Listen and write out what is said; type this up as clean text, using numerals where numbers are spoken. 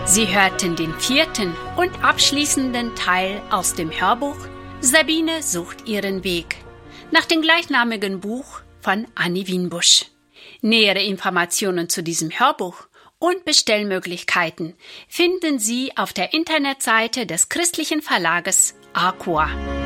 Sie hörten den 4. und abschließenden Teil aus dem Hörbuch Sabine sucht ihren Weg nach dem gleichnamigen Buch von Anni Wienbusch. Nähere Informationen zu diesem Hörbuch und Bestellmöglichkeiten finden Sie auf der Internetseite des christlichen Verlages Arkoa.